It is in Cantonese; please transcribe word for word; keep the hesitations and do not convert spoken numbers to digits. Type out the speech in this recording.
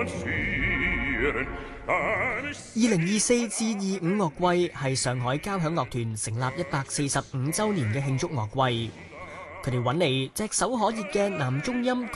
二零二四至二五樂季係上海交響樂團成立一百四十五週年嘅慶祝樂季，佢哋揾嚟炙手可熱嘅男中音